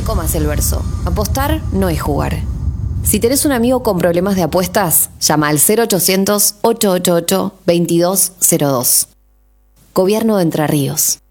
comas el verso. Apostar no es jugar. Si tenés un amigo con problemas de apuestas, llama al 0800-888-2202. Gobierno de Entre Ríos.